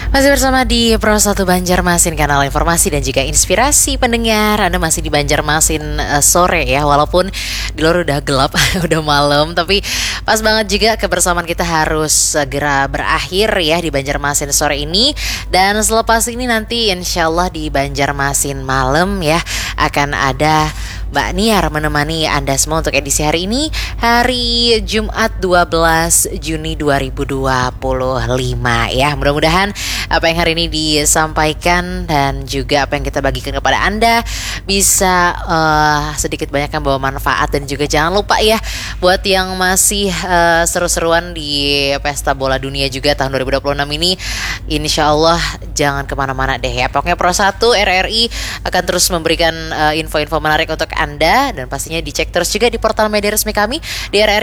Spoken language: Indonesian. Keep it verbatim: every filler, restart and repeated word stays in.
Masih bersama di Pro satu Banjarmasin, kanal informasi dan juga inspirasi pendengar. Anda masih di Banjarmasin uh, sore ya, walaupun di luar udah gelap, udah malam, tapi pas banget juga kebersamaan kita harus segera berakhir ya di Banjarmasin sore ini. Dan selepas ini nanti insya Allah di Banjarmasin malam ya akan ada Mbak Niar menemani Anda semua untuk edisi hari ini, hari Jumat dua belas Juni dua ribu dua puluh lima ya. Mudah-mudahan apa yang hari ini disampaikan dan juga apa yang kita bagikan kepada Anda bisa uh, sedikit banyak yang bawa manfaat. Dan juga jangan lupa ya, buat yang masih uh, seru-seruan di Pesta Bola Dunia juga tahun dua ribu dua puluh enam ini, insya Allah jangan kemana-mana deh ya. Pokoknya Pro satu R R I akan terus memberikan uh, info-info menarik untuk Anda, dan pastinya dicek terus juga di portal media resmi kami di R R I